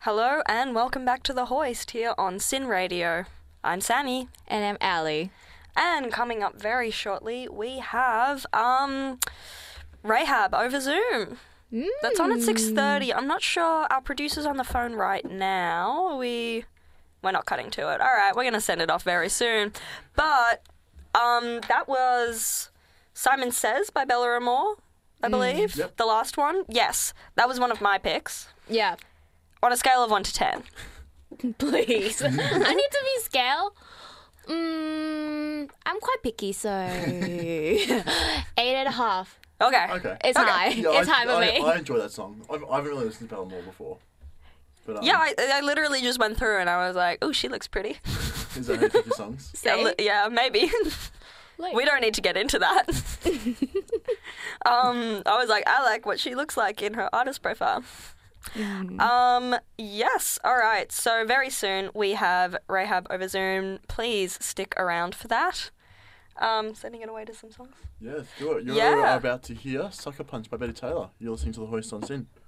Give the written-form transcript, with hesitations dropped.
Hello and welcome back to The Hoist here on Sin Radio. I'm Sammy. And I'm Allie. And coming up very shortly, we have Rahab over Zoom. That's on at 6:30. I'm not sure our producer's on the phone right now. We're not cutting to it. All right, we're going to send it off very soon. But that was Simon Says by Bella Amore, I believe. Yep. The last one. Yes, that was one of my picks. Yeah. On a scale of 1 to 10. Please. I need to be scale. I'm quite picky, so 8.5. Okay. It's high. Yeah, It's high for me. I enjoy that song. I haven't really listened to Paramore before. But, Yeah, I literally just went through and I was like, oh, she looks pretty. Is that her favorite songs? Yeah, maybe. We don't need to get into that. I was like, I like what she looks like in her artist profile. Yes, all right. So very soon we have Rahab over Zoom. Please stick around for that. Sending it away to some songs. Yeah, let's do it. You're Yeah. about to hear Sucker Punch by Betty Taylor. You're listening to The Hoist on Sin.